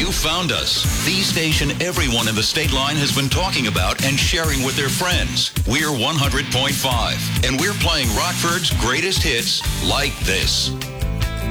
You found us. The station everyone in the state line has been talking about and sharing with their friends. We're 100.5, and we're playing Rockford's greatest hits like this.